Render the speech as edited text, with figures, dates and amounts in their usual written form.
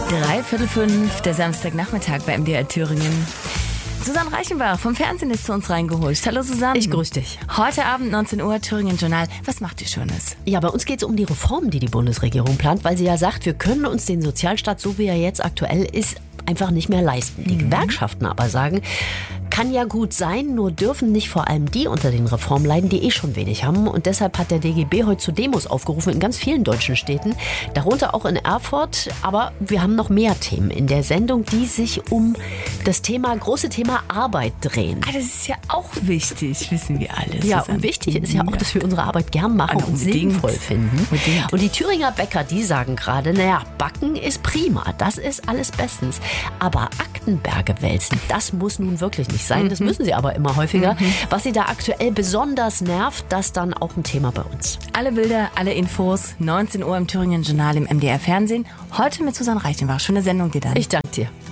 3:45, der Samstagnachmittag bei MDR Thüringen. Susanne Reichenbach vom Fernsehen ist zu uns reingeholt. Hallo Susanne. Ich grüße dich. Heute Abend 19 Uhr, Thüringen Journal. Was macht ihr Schönes? Ja, bei uns geht es um die Reformen, die die Bundesregierung plant, weil sie ja sagt, wir können uns den Sozialstaat, so wie er jetzt aktuell ist, einfach nicht mehr leisten. Die Gewerkschaften aber sagen, kann ja gut sein, nur dürfen nicht vor allem die unter den Reformen leiden, die schon wenig haben. Und deshalb hat der DGB heute zu Demos aufgerufen in ganz vielen deutschen Städten, darunter auch in Erfurt. Aber wir haben noch mehr Themen in der Sendung, die sich um das große Thema Arbeit drehen. Das ist ja auch wichtig, wissen wir alle. Ja, Susanne. und wichtig ist ja auch, dass wir unsere Arbeit gern machen und sinnvoll finden. Unbedingt. Und die Thüringer Bäcker, die sagen gerade, Backen ist prima, das ist alles bestens. Aber Aktenberge wälzen, das muss nun wirklich nicht sein. Das müssen sie aber immer häufiger. Was sie da aktuell besonders nervt, das dann auch ein Thema bei uns. Alle Bilder, alle Infos, 19 Uhr im Thüringen Journal im MDR Fernsehen. Heute mit Susanne Reichenbach. Schöne Sendung dir dann. Ich danke dir.